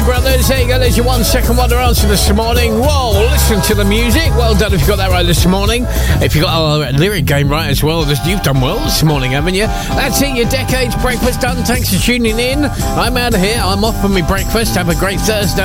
Brothers. There you go. There's your 1 second wonder answer this morning. Whoa, listen to the music. Well done if you got that right this morning. If you got a lyric game right as well, you've done well this morning, haven't you? That's it. Your Decades breakfast done. Thanks for tuning in. I'm out of here. I'm off for my breakfast. Have a great Thursday.